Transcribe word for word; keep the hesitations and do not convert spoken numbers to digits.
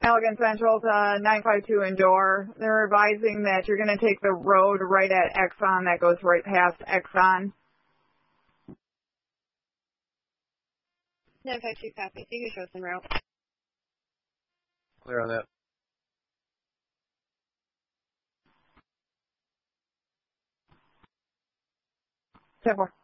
Allegan Central to nine five two Endor. They're advising that you're going to take the road right at Exxon that goes right past Exxon. nine five two copy. You can show us en route. Clear on that. ten four.